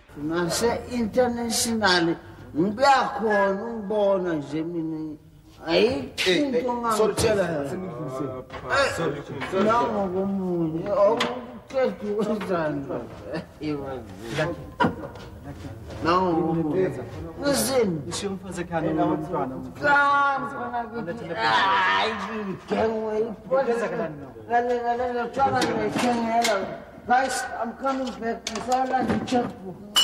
Nase-international ngiyakhona ungibona nje mina ayikho into ngangitshela nangokomunye awuqedi wenzani nangokomunye ngizini guys, I'm coming back. I saw like a checkbook.